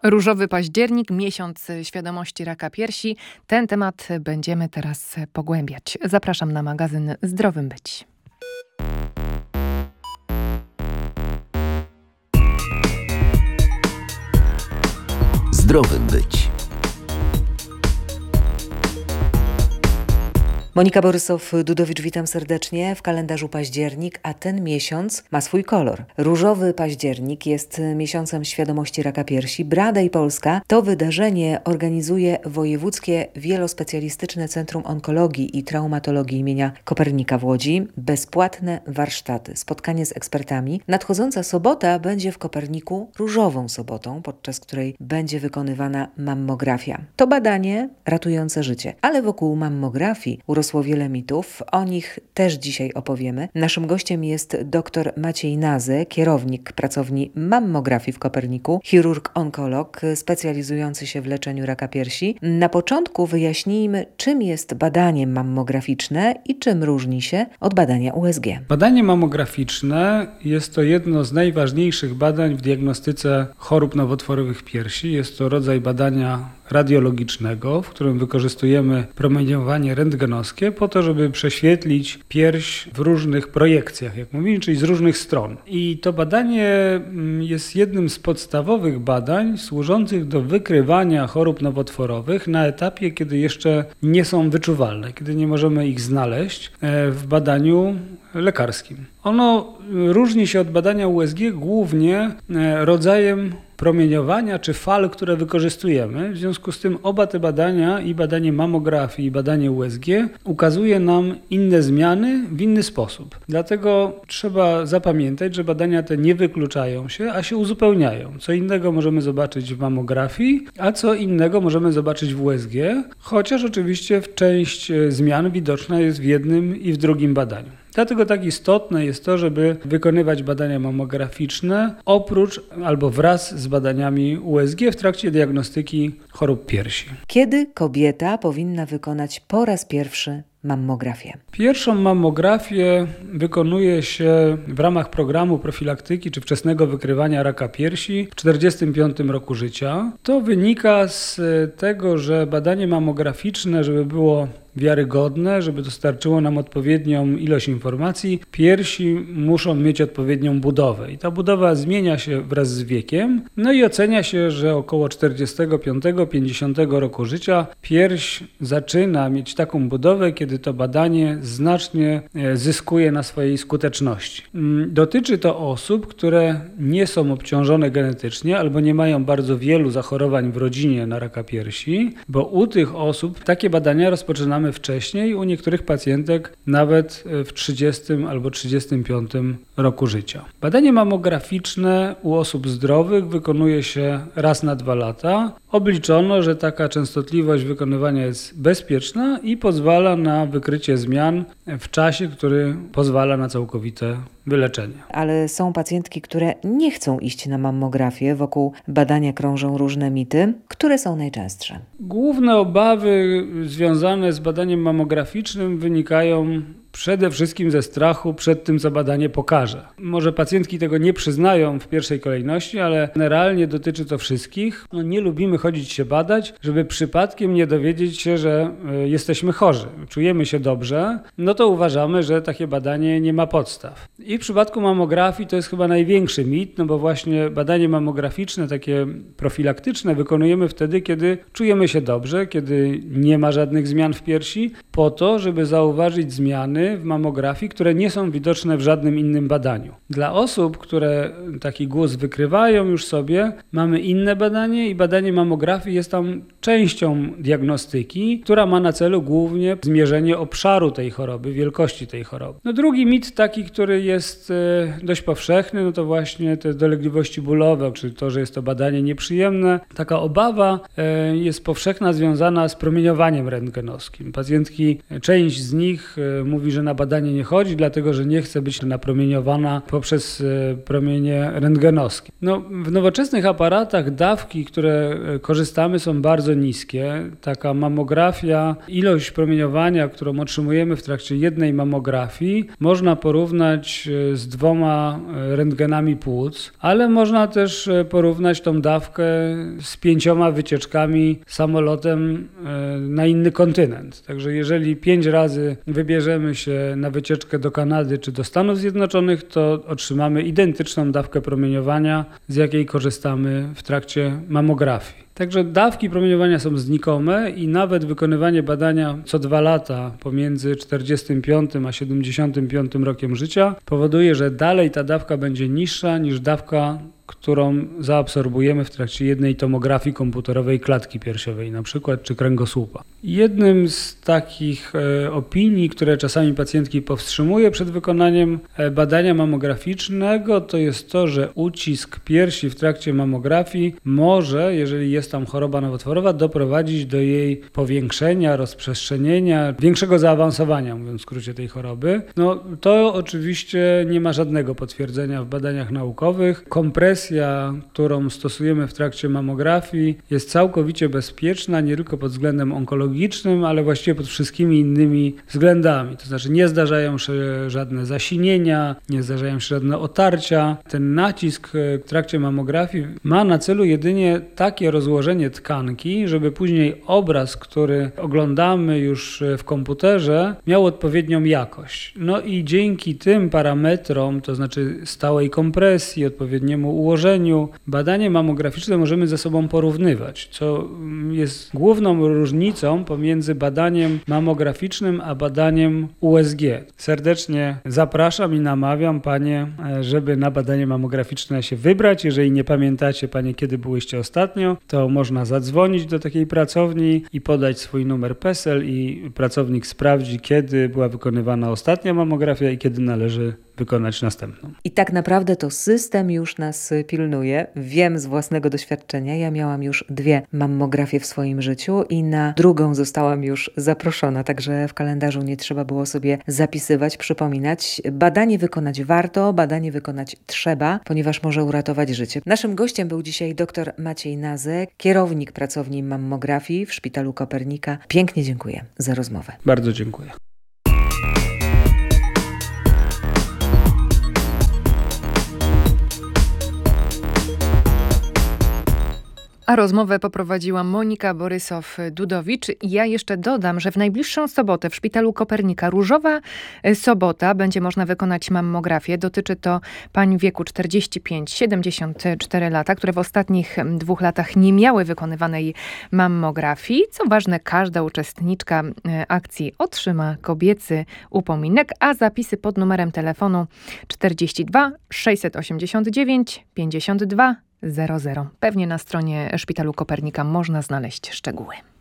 Różowy październik, miesiąc świadomości raka piersi. Ten temat będziemy teraz pogłębiać. Zapraszam na magazyn Zdrowym Być. Zdrowym Być. Monika Borysow-Dudowicz, witam serdecznie. W kalendarzu październik, a ten miesiąc ma swój kolor. Różowy październik jest miesiącem świadomości raka piersi. Bradej Polska to wydarzenie organizuje Wojewódzkie Wielospecjalistyczne Centrum Onkologii i Traumatologii imienia Kopernika w Łodzi. Bezpłatne warsztaty, spotkanie z ekspertami. Nadchodząca sobota będzie w Koperniku różową sobotą, podczas której będzie wykonywana mammografia. To badanie ratujące życie, ale wokół mammografii urosło wiele mitów. O nich też dzisiaj opowiemy. Naszym gościem jest dr Maciej Nazy, kierownik pracowni mammografii w Koperniku, chirurg-onkolog specjalizujący się w leczeniu raka piersi. Na początku wyjaśnijmy, czym jest badanie mammograficzne i czym różni się od badania USG. Badanie mammograficzne jest to jedno z najważniejszych badań w diagnostyce chorób nowotworowych piersi. Jest to rodzaj badania radiologicznego, w którym wykorzystujemy promieniowanie rentgenowskie po to, żeby prześwietlić pierś w różnych projekcjach, jak mówimy, czyli z różnych stron. I to badanie jest jednym z podstawowych badań służących do wykrywania chorób nowotworowych na etapie, kiedy jeszcze nie są wyczuwalne, kiedy nie możemy ich znaleźć w badaniu lekarskim. Ono różni się od badania USG głównie rodzajem promieniowania czy fal, które wykorzystujemy. W związku z tym oba te badania, i badanie mammografii, i badanie USG, ukazuje nam inne zmiany w inny sposób. Dlatego trzeba zapamiętać, że badania te nie wykluczają się, a się uzupełniają. Co innego możemy zobaczyć w mammografii, a co innego możemy zobaczyć w USG, chociaż oczywiście część zmian widoczna jest w jednym i w drugim badaniu. Dlatego tak istotne jest to, żeby wykonywać badania mammograficzne oprócz albo wraz z badaniami USG w trakcie diagnostyki chorób piersi. Kiedy kobieta powinna wykonać po raz pierwszy mammografię? Pierwszą mammografię wykonuje się w ramach programu profilaktyki czy wczesnego wykrywania raka piersi w 45 roku życia. To wynika z tego, że badanie mammograficzne, żeby było wiarygodne, żeby dostarczyło nam odpowiednią ilość informacji, piersi muszą mieć odpowiednią budowę. I ta budowa zmienia się wraz z wiekiem. No i ocenia się, że około 45-50 roku życia pierś zaczyna mieć taką budowę, kiedy to badanie znacznie zyskuje na swojej skuteczności. Dotyczy to osób, które nie są obciążone genetycznie albo nie mają bardzo wielu zachorowań w rodzinie na raka piersi, bo u tych osób takie badania rozpoczynamy wcześniej, u niektórych pacjentek nawet w 30 albo 35 roku życia. Badanie mammograficzne u osób zdrowych wykonuje się raz na 2 lata. Obliczono, że taka częstotliwość wykonywania jest bezpieczna i pozwala na wykrycie zmian w czasie, który pozwala na całkowite wyleczenie. Ale są pacjentki, które nie chcą iść na mammografię. Wokół badania krążą różne mity. Które są najczęstsze? Główne obawy związane z badaniem mammograficznym wynikają przede wszystkim ze strachu przed tym, co badanie pokaże. Może pacjentki tego nie przyznają w pierwszej kolejności, ale generalnie dotyczy to wszystkich. Nie lubimy chodzić się badać, żeby przypadkiem nie dowiedzieć się, że jesteśmy chorzy. Czujemy się dobrze, no to uważamy, że takie badanie nie ma podstaw. I w przypadku mammografii to jest chyba największy mit, no bo właśnie badanie mammograficzne, takie profilaktyczne, wykonujemy wtedy, kiedy czujemy się dobrze, kiedy nie ma żadnych zmian w piersi, po to, żeby zauważyć zmiany w mammografii, które nie są widoczne w żadnym innym badaniu. Dla osób, które taki guz wykrywają już sobie, mamy inne badanie i badanie mammografii jest tam częścią diagnostyki, która ma na celu głównie zmierzenie obszaru tej choroby, wielkości tej choroby. No drugi mit taki, który jest dość powszechny, no to właśnie te dolegliwości bólowe, czyli to, że jest to badanie nieprzyjemne. Taka obawa jest powszechna, związana z promieniowaniem rentgenowskim. Pacjentki, część z nich mówi, że na badanie nie chodzi, dlatego że nie chce być napromieniowana poprzez promienie rentgenowskie. No, w nowoczesnych aparatach dawki, które korzystamy, są bardzo niskie. Taka mamografia, ilość promieniowania, którą otrzymujemy w trakcie jednej mamografii, można porównać z 2 rentgenami płuc, ale można też porównać tą dawkę z 5 wycieczkami samolotem na inny kontynent. Także jeżeli 5 razy wybierzemy się na wycieczkę do Kanady czy do Stanów Zjednoczonych, to otrzymamy identyczną dawkę promieniowania, z jakiej korzystamy w trakcie mamografii. Także dawki promieniowania są znikome i nawet wykonywanie badania co 2 lata pomiędzy 45 a 75 rokiem życia powoduje, że dalej ta dawka będzie niższa niż dawka, którą zaabsorbujemy w trakcie jednej tomografii komputerowej klatki piersiowej na przykład, czy kręgosłupa. Jednym z takich opinii, które czasami pacjentki powstrzymuje przed wykonaniem badania mammograficznego, to jest to, że ucisk piersi w trakcie mammografii może, jeżeli jest tam choroba nowotworowa, doprowadzić do jej powiększenia, rozprzestrzenienia, większego zaawansowania, mówiąc w skrócie, tej choroby. No, to oczywiście nie ma żadnego potwierdzenia w badaniach naukowych. Kompresja, którą stosujemy w trakcie mammografii, jest całkowicie bezpieczna, nie tylko pod względem onkologicznym, ale właściwie pod wszystkimi innymi względami. To znaczy nie zdarzają się żadne zasinienia, nie zdarzają się żadne otarcia. Ten nacisk w trakcie mammografii ma na celu jedynie takie rozłożenie tkanki, żeby później obraz, który oglądamy już w komputerze, miał odpowiednią jakość. No i dzięki tym parametrom, to znaczy stałej kompresji, odpowiedniemu ułożeniu, badanie mammograficzne możemy ze sobą porównywać, co jest główną różnicą pomiędzy badaniem mammograficznym a badaniem USG. Serdecznie zapraszam i namawiam Panie, żeby na badanie mammograficzne się wybrać. Jeżeli nie pamiętacie Panie, kiedy byłyście ostatnio, to można zadzwonić do takiej pracowni i podać swój numer PESEL i pracownik sprawdzi, kiedy była wykonywana ostatnia mammografia i kiedy należy wykonać następną. I tak naprawdę to system już nas pilnuje. Wiem z własnego doświadczenia, ja miałam już 2 mammografie w swoim życiu i na drugą zostałam już zaproszona, także w kalendarzu nie trzeba było sobie zapisywać, przypominać. Badanie wykonać warto, badanie wykonać trzeba, ponieważ może uratować życie. Naszym gościem był dzisiaj dr Maciej Nazek, kierownik pracowni mammografii w Szpitalu Kopernika. Pięknie dziękuję za rozmowę. Bardzo dziękuję. A rozmowę poprowadziła Monika Borysow-Dudowicz. Ja jeszcze dodam, że w najbliższą sobotę w Szpitalu Kopernika, Różowa Sobota, będzie można wykonać mammografię. Dotyczy to pań w wieku 45-74 lata, które w ostatnich 2 latach nie miały wykonywanej mammografii. Co ważne, każda uczestniczka akcji otrzyma kobiecy upominek, a zapisy pod numerem telefonu 42 689 52 00. Pewnie na stronie Szpitalu Kopernika można znaleźć szczegóły.